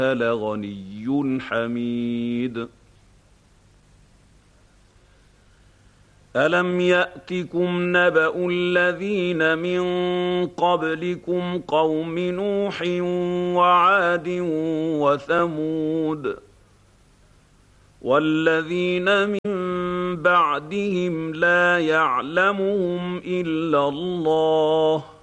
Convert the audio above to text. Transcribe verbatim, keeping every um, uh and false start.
لغني حميد. ألم يأتكم نبأ الذين من قبلكم قوم نوح وعاد وثمود والذين من بعدهم لا يعلمهم إلا الله